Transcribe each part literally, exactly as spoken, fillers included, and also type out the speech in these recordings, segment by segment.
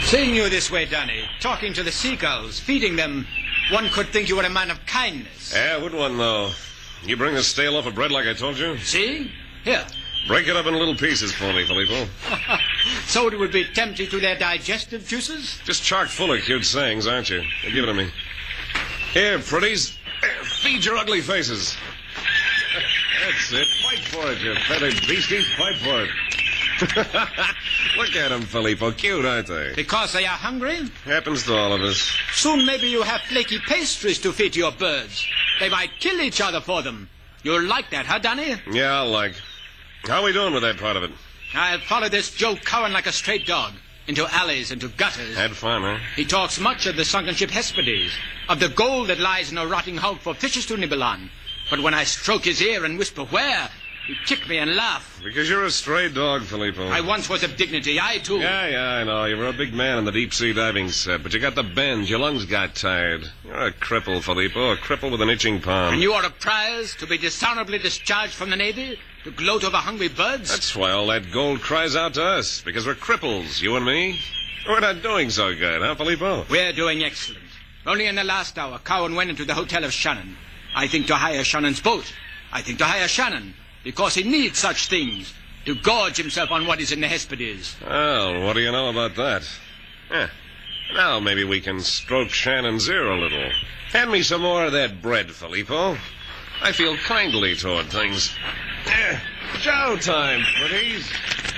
Seeing you this way, Danny, talking to the seagulls, feeding them, one could think you were a man of kindness. Yeah, would one, though? You bring the stale loaf of bread like I told you? See? Here. Break it up in little pieces for me, Filippo. So it would be tempting to their digestive juices? Just chock full of cute sayings, aren't you? Here, give it to me. Here, pretties. Feed your ugly faces. That's it. Fight for it, you feathered beasties. Fight for it. Look at them, Filippo. Cute, aren't they? Because they are hungry? Happens to all of us. Soon maybe you have flaky pastries to feed to your birds. They might kill each other for them. You'll like that, huh, Danny? Yeah, I'll like. How are we doing with that part of it? I'll follow this Joe Cowan like a stray dog. Into alleys, into gutters. Had fun, huh? He talks much of the sunken ship Hesperides, of the gold that lies in a rotting hulk for fishes to nibble on. But when I stroke his ear and whisper, where? He'd kick me and laugh. Because you're a stray dog, Filippo. I once was of dignity, I too. Yeah, yeah, I know. You were a big man in the deep-sea diving set, but you got the bend. Your lungs got tired. You're a cripple, Filippo, a cripple with an itching palm. And you are a prize to be dishonorably discharged from the Navy? To gloat over hungry birds? That's why all that gold cries out to us, because we're cripples, you and me. We're not doing so good, huh, Filippo? We're doing excellent. Only in the last hour, Cowan went into the hotel of Shannon. I think to hire Shannon's boat. I think to hire Shannon, because he needs such things, to gorge himself on what is in the Hesperides. Well, what do you know about that? Eh, now maybe we can stroke Shannon's ear a little. Hand me some more of that bread, Filippo. I feel kindly toward things. Eh, chow time, pretties.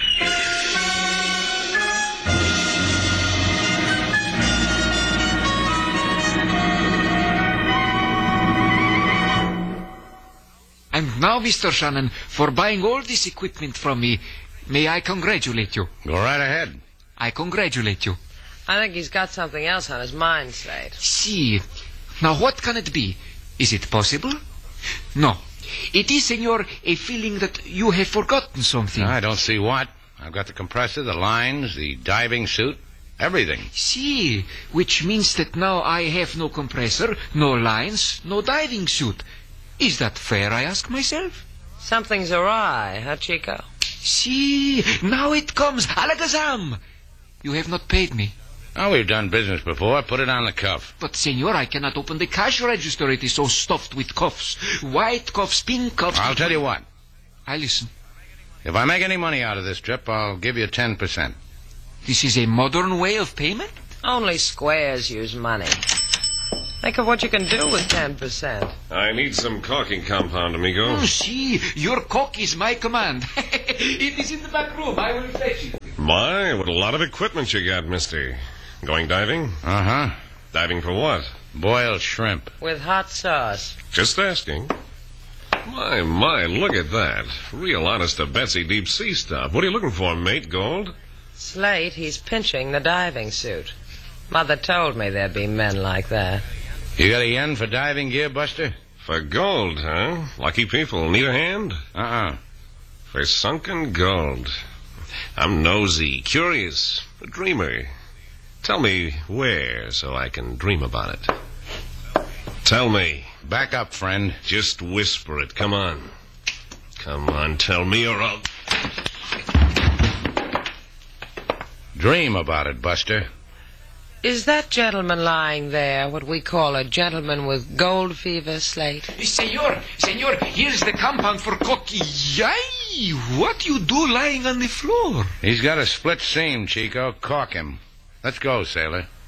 And now, Mister Shannon, for buying all this equipment from me, may I congratulate you? Go right ahead. I congratulate you. I think he's got something else on his mind, Slate. See. Now, what can it be? Is it possible? No. It is, senor, a feeling that you have forgotten something. I don't see what. I've got the compressor, the lines, the diving suit, everything. See, which means that now I have no compressor, no lines, no diving suit. Is that fair, I ask myself? Something's awry, huh, Chico? See, now it comes. Alakazam! You have not paid me. Oh, we've done business before. Put it on the cuff. But, senor, I cannot open the cash register. It is so stuffed with cuffs. White cuffs, pink cuffs. I'll tell you what. I listen. If I make any money out of this trip, I'll give you ten percent. This is a modern way of payment? Only squares use money. Think of what you can do with ten percent. I need some caulking compound, amigo. Oh, see, your cock is my command. It is in the back room. I will fetch it. My, what a lot of equipment you got, mister. Going diving? Uh-huh. Diving for what? Boiled shrimp. With hot sauce. Just asking. My, my, look at that. Real honest to Betsy deep sea stuff. What are you looking for, mate, Gold? Slate, he's pinching the diving suit. Mother told me there'd be men like that. You got a yen for diving gear, Buster? For gold, huh? Lucky people. Need a hand? Uh-uh. For sunken gold. I'm nosy, curious, a dreamer. Tell me where so I can dream about it. Tell me. Back up, friend. Just whisper it. Come on. Come on, tell me or I'll... Dream about it, Buster. Is that gentleman lying there what we call a gentleman with gold fever, Slate? Senor, senor, here's the compound for cocky. Yay! What you do lying on the floor? He's got a split seam, Chico. Caulk him. Let's go, sailor.